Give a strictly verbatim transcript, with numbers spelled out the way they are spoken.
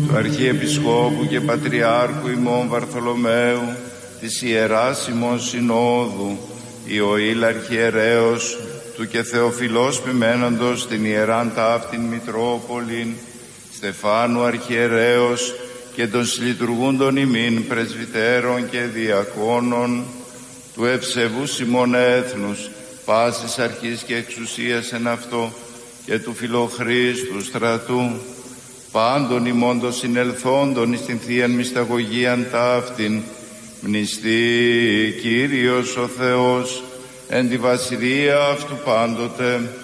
του Αρχιεπισκόπου και Πατριάρχου ημών Βαρθολομαίου, της Ιεράς ημών Συνόδου, Ιωήλ Αρχιερέως, του και Θεοφιλός ποιμένοντος την Ιεράν ταύτην Μητρόπολην, Στεφάνου Αρχιερέως και των συλλειτουργούντων ημίν πρεσβυτέρων και διακόνων, του ευσεβούς ημών έθνους, πάσης αρχής και εξουσίας εν αυτό, και του Φιλοχρίστου στρατού, πάντων ημών των συνελθόντων εις την Θείαν Μυσταγωγίαν ταύτην, μνηστεί Κύριος ο Θεός εν τη βασιλεία αυτού πάντοτε